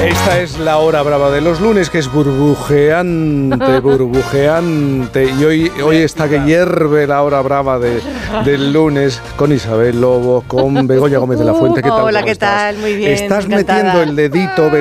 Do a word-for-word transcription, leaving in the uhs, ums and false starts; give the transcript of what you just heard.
Esta es la hora brava de los lunes, que es burbujeante, burbujeante. Y hoy, hoy está que hierve la hora brava de, del lunes con Isabel Lobo, con Begoña Gómez de la Fuente. ¿Qué tal? Hola, ¿qué estás? tal? Muy bien. Estás encantada. metiendo el dedito,